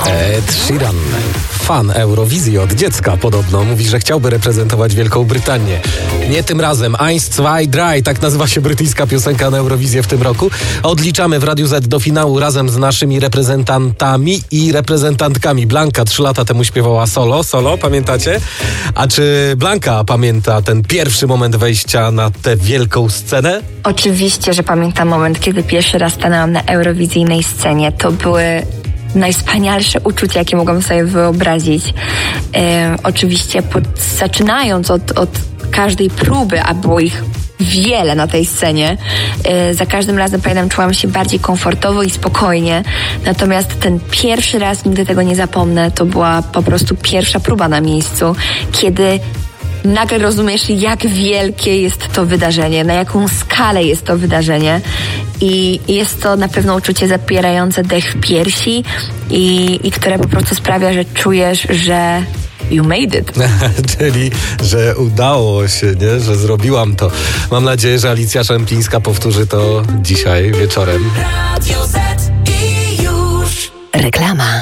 Ed Sheeran, fan Eurowizji od dziecka podobno, mówi, że chciałby reprezentować Wielką Brytanię. Nie tym razem. Eins, zwei, drei, tak nazywa się brytyjska piosenka na Eurowizję w tym roku. Odliczamy w Radiu Z do finału razem z naszymi reprezentantami i reprezentantkami. Blanka 3 lata temu śpiewała solo, pamiętacie? A czy Blanka pamięta ten pierwszy moment wejścia na tę wielką scenę? Oczywiście, że pamiętam moment, kiedy pierwszy raz stanęłam na eurowizyjnej scenie. To były najwspanialsze uczucia, jakie mogłam sobie wyobrazić. Oczywiście zaczynając od każdej próby, a było ich wiele na tej scenie. Za każdym razem, pamiętam, czułam się bardziej komfortowo i spokojnie. Natomiast ten pierwszy raz, nigdy tego nie zapomnę, to była po prostu pierwsza próba na miejscu, kiedy nagle rozumiesz, jak wielkie jest to wydarzenie, na jaką skalę jest to wydarzenie i jest to na pewno uczucie zapierające dech w piersi i które po prostu sprawia, że czujesz, że you made it. Czyli, że udało się, nie? Że zrobiłam to. Mam nadzieję, że Alicja Szemplińska powtórzy to dzisiaj wieczorem.